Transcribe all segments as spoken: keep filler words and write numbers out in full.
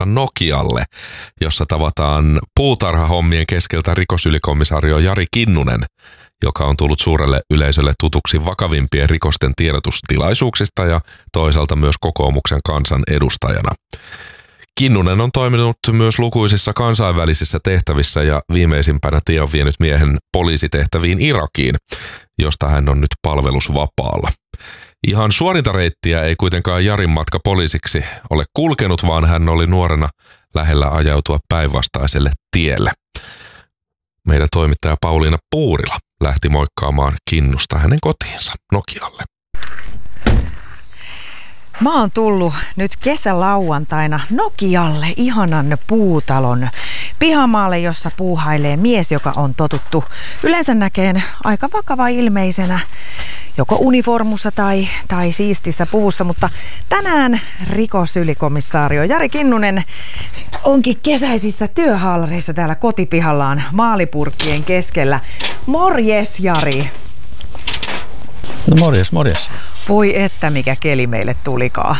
Nokialle, jossa tavataan puutarhahommien keskeltä rikosylikomissaario Jari Kinnunen, joka on tullut suurelle yleisölle tutuksi vakavimpien rikosten tiedotustilaisuuksista ja toisaalta myös kokoomuksen kansan edustajana. Kinnunen on toiminut myös lukuisissa kansainvälisissä tehtävissä ja viimeisimpänä tie on vienyt miehen poliisitehtäviin Irakiin, josta hän on nyt palvelusvapaalla. Ihan suorinta reittiä ei kuitenkaan Jarin matka poliisiksi ole kulkenut, vaan hän oli nuorena lähellä ajautua päinvastaiselle tielle. Meidän toimittaja Pauliina Puurila lähti moikkaamaan Kinnusta hänen kotiinsa Nokialle. Mä oon tullut nyt kesälauantaina Nokialle, ihanan puutalon pihamaalle, jossa puuhailee mies, joka on totuttu yleensä näkeen aika vakava ilmeisenä, joko uniformussa tai, tai siistissä puvussa, mutta tänään rikosylikomissaario Jari Kinnunen onkin kesäisissä työhaalareissa täällä kotipihallaan maalipurkkien keskellä. Morjes, Jari! No morjes, morjes. Voi että mikä keli meille tulikaan.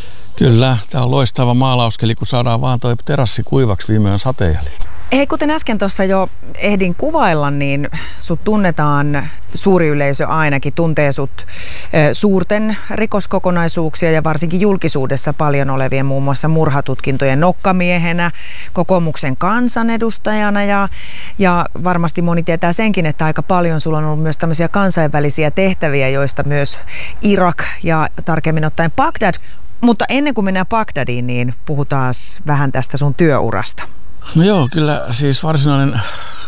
Kyllä, tämä on loistava maalauskeli, kun saadaan vaan toi terassi kuivaksi viime yön sateen jäljiltä. Hei, kuten äsken tuossa jo ehdin kuvailla, niin sut tunnetaan, suuri yleisö ainakin tuntee sut e, suurten rikoskokonaisuuksia ja varsinkin julkisuudessa paljon olevien muun muassa murhatutkintojen nokkamiehenä, kokoomuksen kansanedustajana ja, ja varmasti moni tietää senkin, että aika paljon sulla on ollut myös tämmöisiä kansainvälisiä tehtäviä, joista myös Irak ja tarkemmin ottaen Bagdad. Mutta ennen kuin mennään Bagdadiin, niin puhutaan vähän tästä sun työurasta. No joo, kyllä siis varsinainen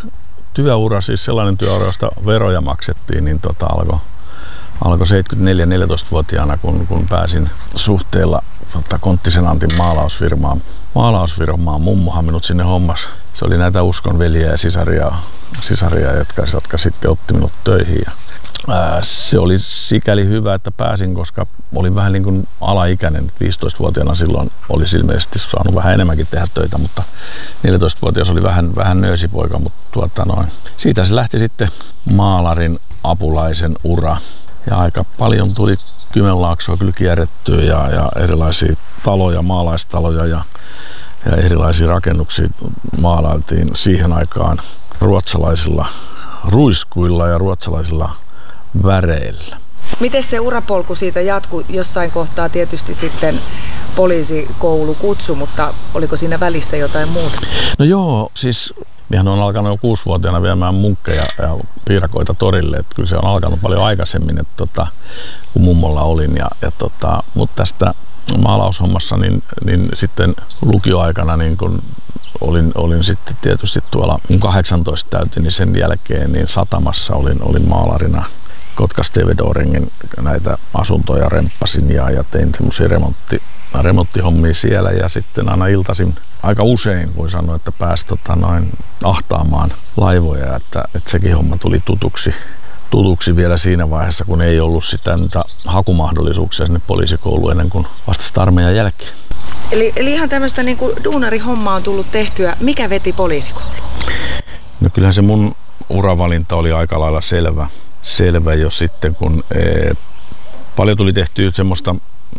työura, siis sellainen työura, josta veroja maksettiin, niin tota alkoi alko seitsemänkymmentäneljä neljätoistavuotiaana, kun, kun pääsin suhteella tota, Konttisen Antin maalausfirmaan. Maalausfirmaan mummohan minut sinne hommas. Se oli näitä uskonveliä ja sisaria, sisaria jotka, jotka sitten otti minut töihin. Ja, ää, se oli sikäli hyvä, että pääsin, koska olin vähän niin kuin alaikäinen. viisitoistavuotiaana silloin olisi ilmeisesti saanut vähän enemmänkin tehdä töitä, mutta neljätoistavuotias oli vähän, vähän nöösipoika. Mutta tuota noin. Siitä se lähti sitten maalarin apulaisen ura. Ja aika paljon tuli Kymenlaaksoa kyllä kierrettyä ja, ja erilaisia taloja, maalaistaloja ja, ja erilaisia rakennuksia maalailtiin siihen aikaan ruotsalaisilla ruiskuilla ja ruotsalaisilla väreillä. Miten se urapolku siitä jatkui? Jossain kohtaa tietysti sitten poliisikoulu kutsu, mutta oliko siinä välissä jotain muuta? No joo, siis minähän on alkanut jo kuusivuotiaana viemään munkkeja ja piirakoita torille. Että kyllä se on alkanut paljon aikaisemmin, että tota, kun mummolla olin. Ja, ja tota, mutta tästä maalaushommassa niin, niin sitten lukioaikana niin kun olin, olin sitten tietysti tuolla, kun kahdeksantoista täytin, niin sen jälkeen niin satamassa olin, olin maalarina. Kotka-Stevedoringin näitä asuntoja remppasin ja, ja tein semmoisia remontti, remonttihommia siellä ja sitten aina iltaisin aika usein voi sanoa, että pääsi tota noin ahtaamaan laivoja, että, että sekin homma tuli tutuksi, tutuksi vielä siinä vaiheessa, kun ei ollut sitä niitä hakumahdollisuuksia sinne poliisikouluun ennen kuin vasta armeijan jälkeen. Eli, eli ihan tämmöistä niin kuin duunarihommaa on tullut tehtyä. Mikä veti poliisikouluun? No kyllähän se mun uravalinta oli aika lailla selvä. Selvä jo sitten, kun ee, paljon tuli tehtyä semmoista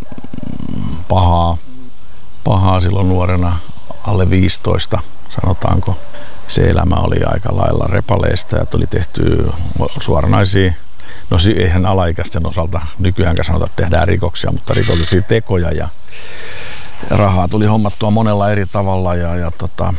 pahaa, pahaa silloin nuorena, alle viisitoista sanotaanko. Se elämä oli aika lailla repaleista ja tuli tehty suoranaisia, no eihän alaikäisten osalta nykyäänkään sanota, että tehdään rikoksia, mutta rikollisia tekoja ja rahaa tuli hommattua monella eri tavalla ja, ja tota,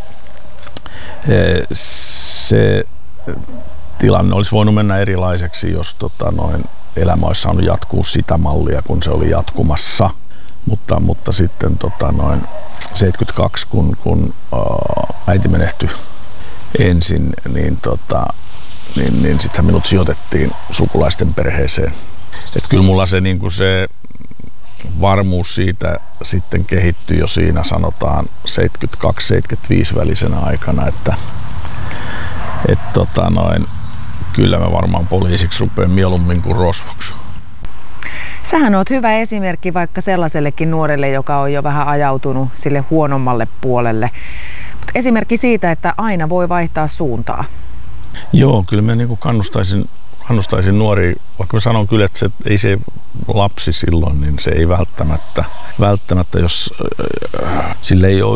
ee, se tilanne olisi voinut mennä erilaiseksi, jos tota, noin, elämä olisi saanut jatkuu sitä mallia, kun se oli jatkumassa. Mutta, mutta sitten tota, noin seitsemänkymmentäkaksi, kun, kun ää, äiti menehtyi ensin, niin, tota, niin, niin sitten minut sijoitettiin sukulaisten perheeseen. Et kyllä mulla se, niin se varmuus siitä sitten kehittyi jo siinä sanotaan seitsemänkymmentäkaksi seitsemänkymmentäviisi välisenä aikana, että et, tota, noin, kyllä mä varmaan poliisiksi rupean mieluummin kuin rosvoksi. Sähän oot hyvä esimerkki vaikka sellaisellekin nuorelle, joka on jo vähän ajautunut sille huonommalle puolelle. Mut esimerkki siitä, että aina voi vaihtaa suuntaa. Joo, kyllä mä niin kuin kannustaisin, kannustaisin nuori, vaikka mä sanon kyllä, että se, ei se lapsi silloin, niin se ei välttämättä, välttämättä jos äh, sille ei ole